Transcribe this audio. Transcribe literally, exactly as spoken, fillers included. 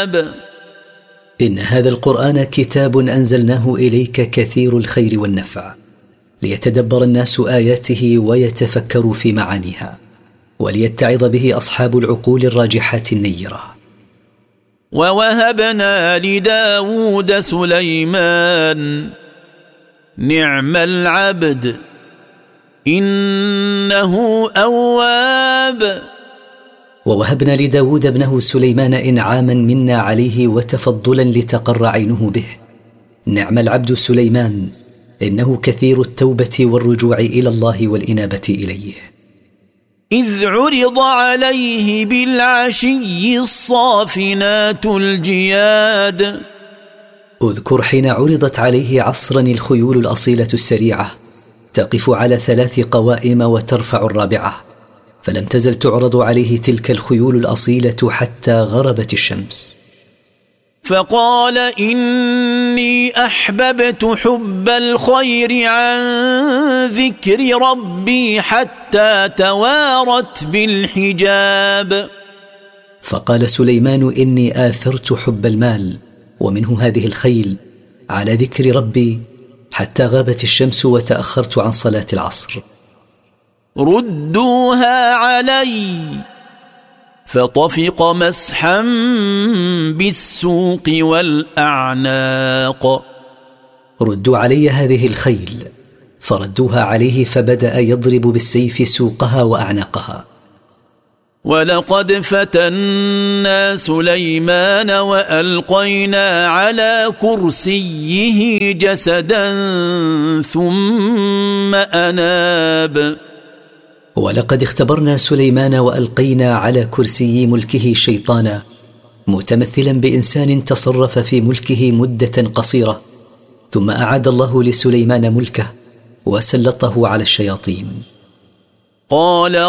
أناب. إن هذا القرآن كتاب أنزلناه إليك كثير الخير والنفع، ليتدبر الناس آياته ويتفكروا في معانيها، وليتعظ به أصحاب العقول الراجحات النيرة. ووهبنا لداود سليمان نعم العبد إنه أواب. ووهبنا لداود ابنه سليمان إنعاما منا عليه وتفضلا لتقر عينه به. نعم العبد سليمان إنه كثير التوبة والرجوع إلى الله والإنابة إليه. إذ عرض عليه بالعشي الصافنات الجياد. اذكر حين عرضت عليه عصرا الخيول الأصيلة السريعة تقف على ثلاث قوائم وترفع الرابعة، فلم تزل تعرض عليه تلك الخيول الأصيلة حتى غربت الشمس. فقال إني أحببت حب الخير عن ذكر ربي حتى توارت بالحجاب. فقال سليمان إني آثرت حب المال ومنه هذه الخيل على ذكر ربي حتى غابت الشمس وتأخرت عن صلاة العصر. ردوها علي فطفق مسحا بالسوق والأعناق. ردوا علي هذه الخيل، فردوها عليه فبدأ يضرب بالسيف سوقها وأعناقها. ولقد فتنا سليمان وألقينا على كرسيه جسدا ثم أناب. ولقد اختبرنا سليمان وألقينا على كرسي ملكه شيطانا متمثلا بإنسان تصرف في ملكه مدة قصيرة، ثم أعاد الله لسليمان ملكه وسلطه على الشياطين. قال